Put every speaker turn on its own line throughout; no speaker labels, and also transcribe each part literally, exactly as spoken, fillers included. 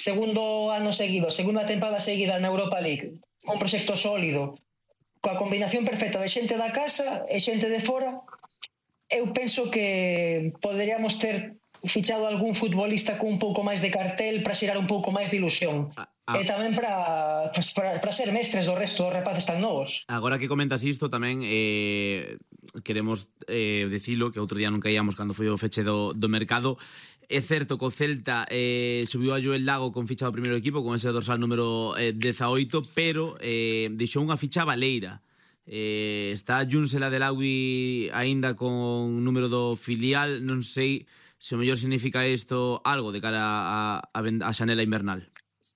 segundo ano seguido, segunda tempada seguida na Europa League, un proxecto sólido, coa combinación perfecta de xente da casa e xente de fora, eu penso que poderíamos ter fichado algún futbolista con un pouco máis de cartel para xerar un pouco máis de ilusión. Ah, ah. E tamén para, para, para ser mestres do resto dos rapaces tan novos.
Agora que comentas isto tamén eh, queremos eh, dicilo, que outro día non caíamos cando foi o feche do, do mercado. É certo que o Celta eh, subiu a Joel Lago con ficha do primeiro equipo, con ese dorsal número eh, dezaoito, pero eh, deixou unha ficha baleira. Eh, está Junsel Adelawi aínda con número do filial, non sei se o mellor significa isto algo de cara a, a, a xanela invernal.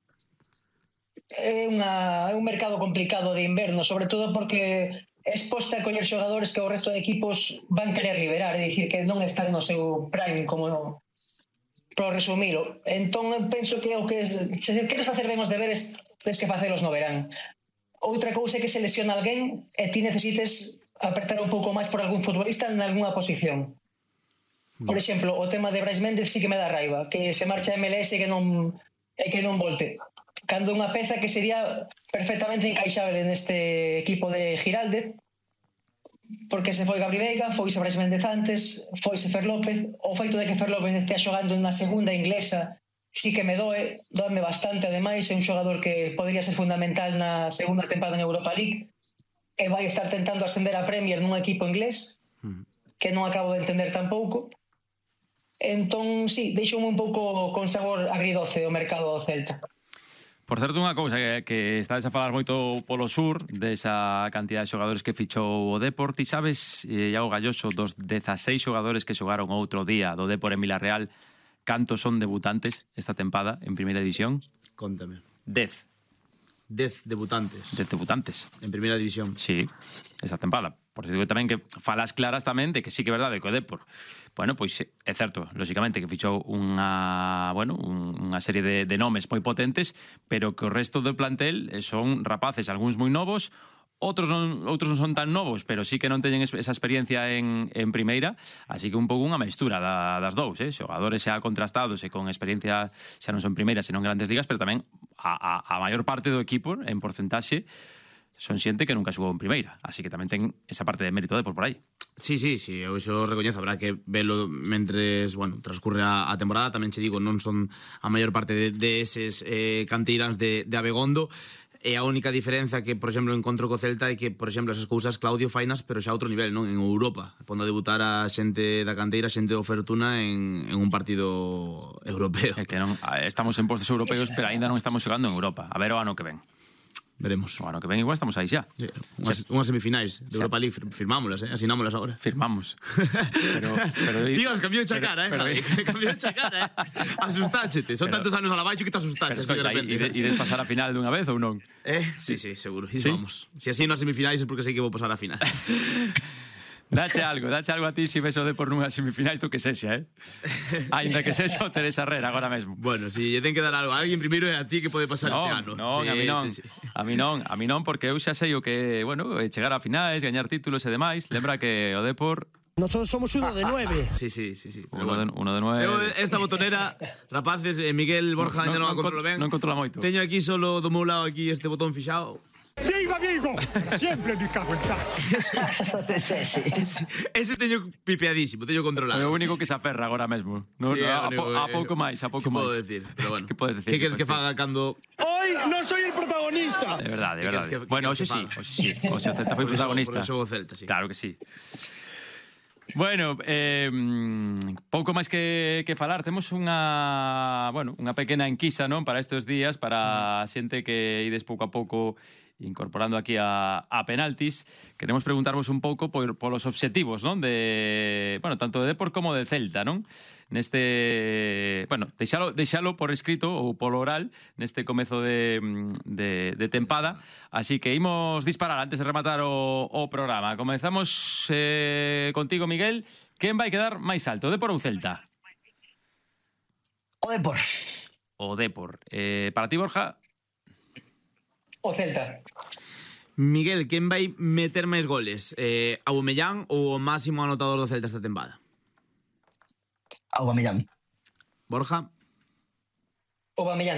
É, unha, é un mercado complicado de inverno, sobre todo porque é exposta a coller xogadores que o resto de equipos van querer liberar, é dicir, que non están no seu prime, como por resumilo. Entón, eu penso que o que es, se queres facer ben os deberes, tens que facelos no verán. Outra cousa é que se lesiona alguén e ti necesites apertar un pouco máis por algún futbolista en algunha posición. Por exemplo, o tema de Brais Méndez sí que me dá raiva, que se marcha a M L S e que non, e que non volte. Cando unha peza que sería perfectamente encaixable neste equipo de Giraldez, porque se foi Gabri Veiga, foise Brais Méndez antes, foise Fer López, o feito de que Fer López estea xogando na segunda inglesa sí que me doe, doeme bastante, ademais, é un xogador que podría ser fundamental na segunda tempada en Europa League e vai estar tentando ascender a Premier nun equipo inglés, que non acabo de entender tampouco. Entón, sí, deixou un pouco con sabor agridoce o mercado do Celta.
Por certo, unha cousa que, que estades a falar moito polo sur desa cantidad de xogadores que fichou o Depor. Ti sabes, Iago Galloso, dos dezaseis xogadores que xogaron outro día do Depor en Vilarreal, cantos son debutantes esta tempada en Primeira División?
Contame.
Dez.
Dez debutantes.
Dez debutantes.
En Primeira División.
Sí, esta tempada. Por eso digo tamén que falas claras tamén de que sí que é verdade que o Depor, bueno, pois é certo, lógicamente que fichou unha, bueno, unha serie de, de nomes moi potentes, pero que o resto do plantel son rapaces, algúns moi novos, outros non, outros non son tan novos, pero sí que non teñen esa experiencia en, en primeira, así que un pouco unha mestura da, das dous, eh? Xogadores xa contrastados e con experiencia xa non son primeiras, senón grandes ligas, pero tamén a, a, a maior parte do equipo en porcentaxe son xente que nunca xugou en primeira, así que tamén ten esa parte de mérito de por por aí.
Sí, sí, sí, eu iso recoñezo, habrá que velo mentres, bueno, transcurre a, a temporada, tamén che digo, non son a maior parte de, de eses eh, canteiráns de, de Abegondo, e a única diferenza que, por exemplo, encontro co Celta é que, por exemplo, esas cousas Claudio fainas, pero xa a outro nivel, non? En Europa, pondo a debutar a xente da canteira, xente do Fortuna en, en un partido europeo.
É que non, estamos en postos europeos, pero aínda non estamos xogando en Europa. A ver o ano que ven.
Veremos.
O ano que ven igual estamos aí xa.
Sí, unhas, unhas semifinais de Europa League, firmámolas, eh? Asinámolas agora.
Firmamos. Pero, pero
Dios, cambiou xa cara, eh, Javi. Cambiou xa cara, eh. Asustáchete. Son pero, tantos anos a la baixo que te asustaches así de repente.
E ides pasar a final dunha vez ou non?
Eh, sí, sí, seguro. E ¿sí? Vamos. Se así nas semifinais é porque sei que vou pasar a final.
Dache algo, dache algo a ti se ves o Depor nunha semifinais tú que sexa, eh? Ainda que sexa o Teresa Herrera agora mesmo.
Bueno, si lle ten que dar algo a alguén primeiro é a ti que pode pasar
non,
este ano.
Non, sí, a mí non, sí, sí. a mí non, a mí non, porque eu xa sei o que, bueno, chegar a finais, gañar títulos e demais. Lembra que o Depor
nosotros somos uno de nueve.
Sí, sí, sí, sí.
Uno, bueno, de, uno de nueve.
Eu, esta botonera, rapaces, eh, Miguel Borja ainda non, non, non a controlo ben.
Non controla moito.
Teño aquí solo do meu lado aquí este botón fixado.
¡Viva Vigo! Siempre me cago en tal.
ese, ese teño pipeadísimo, teño controlado.
É o único que se aferra agora mesmo. No,
sí,
no, a,
único,
a, a pouco máis, a pouco máis.
Que podo decir? Pero bueno.
Que podes decir?
Que queres que faga cando...
Hoy no soy el protagonista.
De verdade, de verdade.
Que, que
bueno, hoxe sí, hoxe sí. Hoxe o Celta foi protagonista.
Por eso o Celta, sí.
Claro que sí. Bueno, eh, pouco máis que, que falar. Temos unha, bueno, unha pequena enquisa, non, para estes días, para a xente que ides pouco a pouco incorporando aquí a, a penaltis. Queremos preguntarvos un pouco por, por los obxectivos, non, de, bueno, tanto de Depor como de Celta, non? Neste, bueno, deixalo, deixalo por escrito ou polo oral neste comezo de, de, de tempada. Así que imos disparar antes de rematar o, o programa. Comezamos eh, contigo, Miguel. Quen vai quedar máis alto, Depor ou Celta?
O Depor.
O Depor. Eh, para ti, Borja?
O Celta.
Miguel, quen vai meter máis goles? Eh, Aubameyang ou o máximo anotador do Celta esta tempada?
Aubameyang.
Borja?
Aubameyang.